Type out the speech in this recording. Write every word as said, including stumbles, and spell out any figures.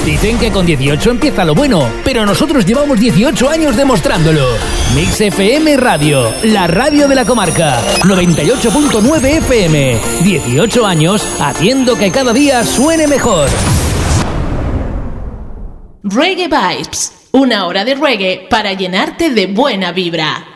Dicen que con dieciocho empieza lo bueno, pero nosotros llevamos dieciocho años demostrándolo. Mix F M Radio, la radio de la comarca. noventa y ocho punto nueve F M. dieciocho años haciendo que cada día suene mejor. Reggae Vibes, una hora de reggae para llenarte de buena vibra.